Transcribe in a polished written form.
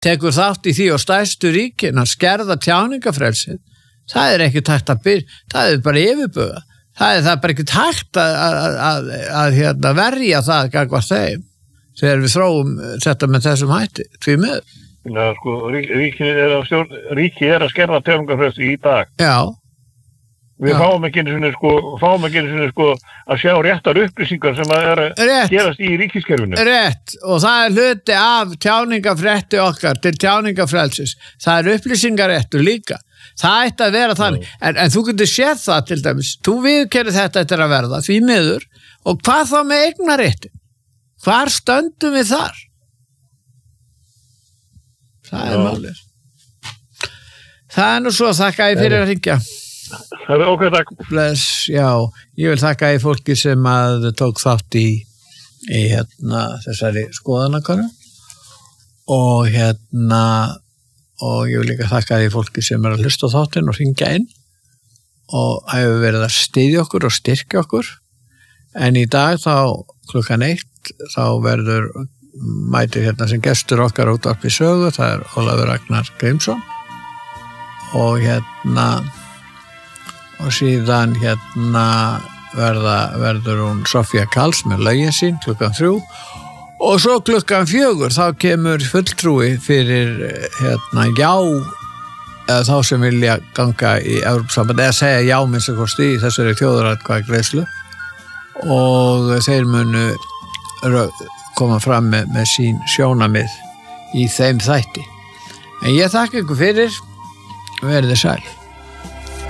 tekur þátt í því og stærstu ríkin að skerða tjáningafrelsið, það ekki tækt að byrja, það bara yfirbuga, það bara ekki tækt að verja það gagnvart þeim þegar við þróum þetta með þessum hætti, því miður. Sko, ríki að skerða tjáningafrelsi í dag. Já. Við fáum ekki einu sinni að sjá réttar upplýsingar sem að gerast í ríkiskerfinu. Rétt, og það hluti af tjáningafrétti okkar til tjáningafrelsis. Það upplýsingaréttur líka. Það ætti að vera þannig. En þú getur séð það til dæmis. Þú viðurkennir þetta eftir að verða, því miður. Og hvað þá með eignaréttin? Hvar stöndum við þar? Það málið. Það nú svo, þakka ég fyrir að hringja. Það okkur, takk. Bless, já, ég vil þakka í fólki sem að tók þátt í þessari skoðanakönnun og og ég vil líka þakka í fólki sem að hlusta á þáttinn og hringja inn og hefur verið að styðja okkur og styrkja okkur, en í dag þá 1:00 þá verður mætir sem gestur okkar útvarpi sögu, það Ólafur Ragnar Grímsson og og síðan verður hún Sofía Karls með lögin sín 3:00 og svo 4:00 þá kemur fulltrúi fyrir já eða þá sem vilja ganga í Evrópusambandið eða segja já minnst að kosti í þessari þjóðaratkvæðagreiðslu og þeir munu koma fram með sín sjónarmið í þeim þætti. En ég þakka ykkur fyrir, verið sæl.